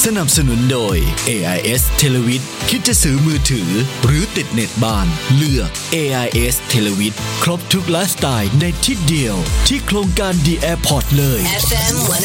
นับสนุนโดย AIS Televid คิดจะซื้อมือถือหรือติดเน็ตบ้านเลือก AIS Televid ครบทุกไลฟ์สไตล์ในที่เดียวที่โครงการ The Airport เลย FM